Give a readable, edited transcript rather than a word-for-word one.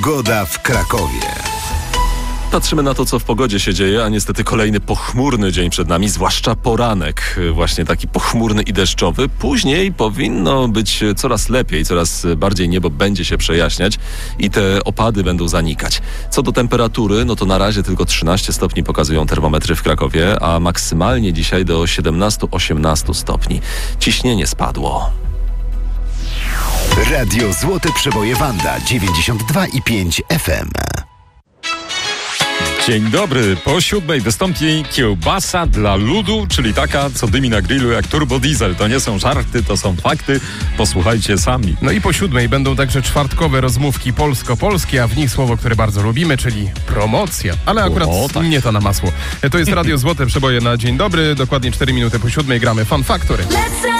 Pogoda w Krakowie. Patrzymy na to, co w pogodzie się dzieje, a niestety kolejny pochmurny dzień przed nami, zwłaszcza poranek, właśnie taki pochmurny i deszczowy. Później powinno być coraz lepiej, coraz bardziej niebo będzie się przejaśniać i te opady będą zanikać. Co do temperatury, no to na razie tylko 13 stopni pokazują termometry w Krakowie, a maksymalnie dzisiaj do 17-18 stopni. Ciśnienie spadło. Radio Złote Przeboje Wanda 92,5 FM. Dzień dobry. Po 7:00 wystąpi kiełbasa dla ludu, czyli taka, co dymi na grillu jak turbo diesel. To nie są żarty, to są fakty. Posłuchajcie sami. No i po 7:00 będą także czwartkowe rozmówki polsko-polskie, a w nich słowo, które bardzo lubimy, czyli promocja. Ale akurat tak. nie to na masło. To jest Radio Złote Przeboje na dzień dobry. Dokładnie 4 minuty po 7:00 gramy Fun Factory.